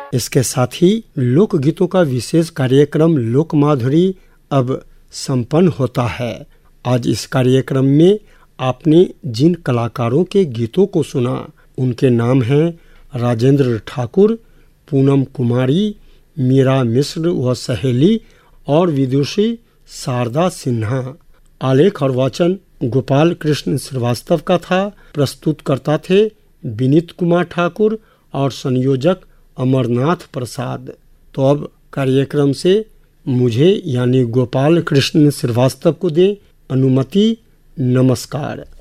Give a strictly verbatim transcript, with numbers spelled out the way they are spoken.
इसके साथ ही लोकगीतों का विशेष कार्यक्रम लोक माधुरी अब संपन्न होता है। आज इस कार्यक्रम में आपने जिन कलाकारों के गीतों को सुना उनके नाम हैं राजेंद्र ठाकुर, पूनम कुमारी, मीरा मिश्र व सहेली और विदुषी शारदा सिन्हा। आलेख और वाचन गोपाल कृष्ण श्रीवास्तव का था। प्रस्तुतकर्ता थे विनीत कुमार ठाकुर और संयोजक अमरनाथ प्रसाद। तो अब कार्यक्रम से मुझे यानी गोपाल कृष्ण श्रीवास्तव को दे अनुमति। नमस्कार।